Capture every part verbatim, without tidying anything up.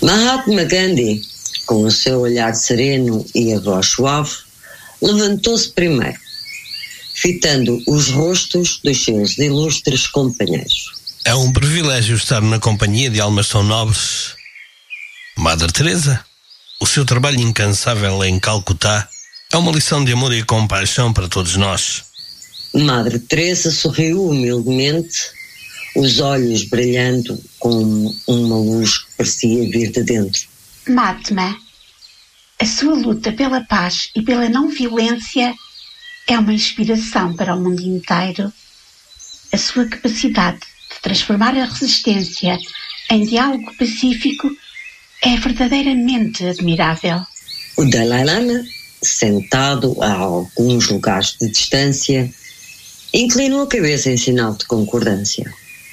Mahatma Gandhi, com o seu olhar sereno e a voz suave, levantou-se primeiro, fitando os rostos dos seus ilustres companheiros. É um privilégio estar na companhia de almas tão nobres. Madre Teresa, o seu trabalho incansável em Calcutá é uma lição de amor e compaixão para todos nós. Madre Teresa sorriu humildemente, os olhos brilhando com uma luz que parecia vir de dentro. Mahatma, a sua luta pela paz e pela não violência é uma inspiração para o mundo inteiro. A sua capacidade de transformar a resistência em diálogo pacífico é verdadeiramente admirável. O Dalai Lama, sentado a alguns lugares de distância, inclinou a cabeça em sinal de concordância.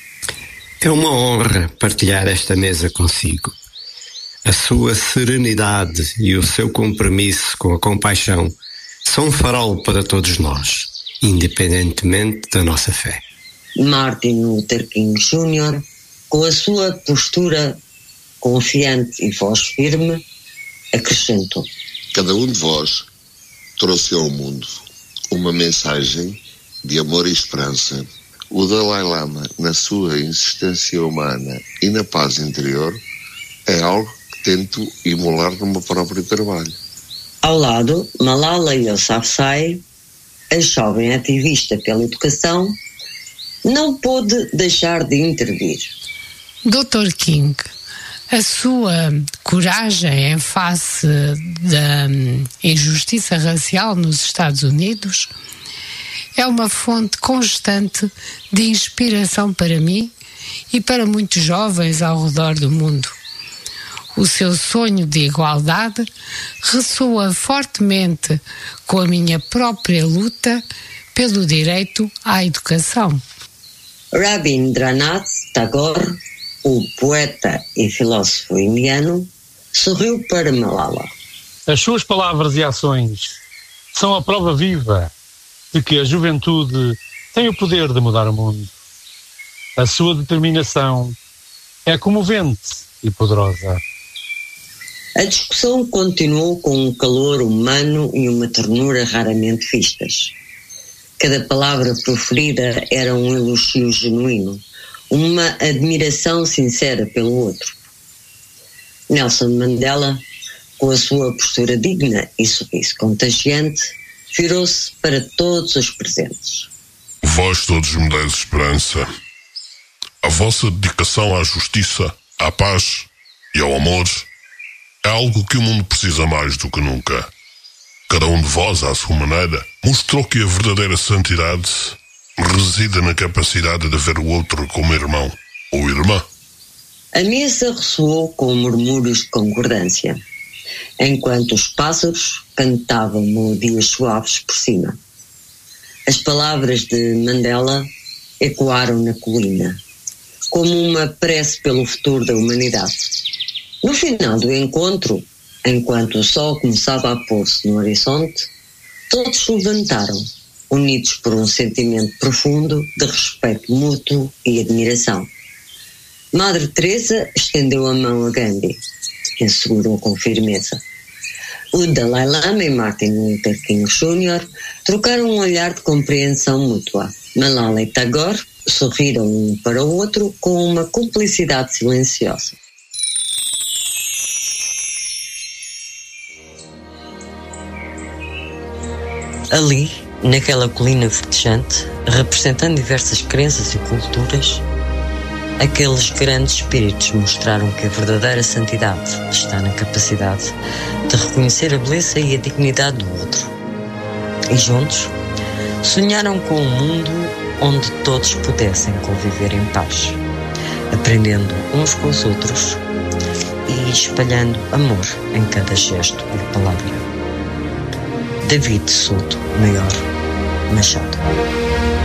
É uma honra partilhar esta mesa consigo. A sua serenidade e o seu compromisso com a compaixão são um farol para todos nós, independentemente da nossa fé. Martin Luther King Júnior, com a sua postura confiante e voz firme, acrescentou: Cada um de vós trouxe ao mundo uma mensagem de amor e esperança. O Dalai Lama, na sua insistência humana e na paz interior, é algo que tento emular no meu próprio trabalho. Ao lado, Malala Yousafzai, a jovem ativista pela educação, não pôde deixar de intervir. doutor King, a sua coragem em face da injustiça racial nos Estados Unidos é uma fonte constante de inspiração para mim e para muitos jovens ao redor do mundo. O seu sonho de igualdade ressoa fortemente com a minha própria luta pelo direito à educação. Rabindranath Tagore, o poeta e filósofo indiano, sorriu para Malala. As suas palavras e ações são a prova viva de que a juventude tem o poder de mudar o mundo. A sua determinação é comovente e poderosa. A discussão continuou com um calor humano e uma ternura raramente vistas. Cada palavra proferida era um elogio genuíno, uma admiração sincera pelo outro. Nelson Mandela, com a sua postura digna e sorriso contagiante, virou-se para todos os presentes. Vós todos me dais esperança. A vossa dedicação à justiça, à paz e ao amor é algo que o mundo precisa mais do que nunca. Cada um de vós, à sua maneira, mostrou que a verdadeira santidade reside na capacidade de ver o outro como irmão ou irmã. A mesa ressoou com murmúrios de concordância, enquanto os pássaros cantavam melodias suaves por cima. As palavras de Mandela ecoaram na colina, como uma prece pelo futuro da humanidade. No final do encontro, enquanto o sol começava a pôr-se no horizonte, todos se levantaram, unidos por um sentimento profundo de respeito mútuo e admiração. Madre Teresa estendeu a mão a Gandhi, que a segurou com firmeza. O Dalai Lama e Martin Luther King Júnior trocaram um olhar de compreensão mútua. Malala e Tagore sorriram um para o outro com uma cumplicidade silenciosa. Ali, naquela colina verdejante, representando diversas crenças e culturas, aqueles grandes espíritos mostraram que a verdadeira santidade está na capacidade de reconhecer a beleza e a dignidade do outro. E juntos, sonharam com um mundo onde todos pudessem conviver em paz, aprendendo uns com os outros e espalhando amor em cada gesto e palavra. David Souto Maior Machado.